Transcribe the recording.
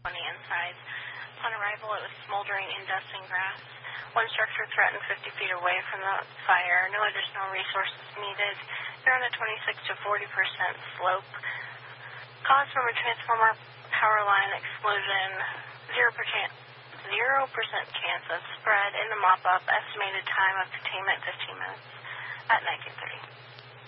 20 inside. Upon arrival, it was smoldering in dust and grass. One structure threatened 50 feet away from the fire. No additional resources needed. They're on a 26 to 40% slope. Cause from a transformer power line explosion, 0% chance of spread. In the mop-up, estimated time of containment 15 minutes at 19:30.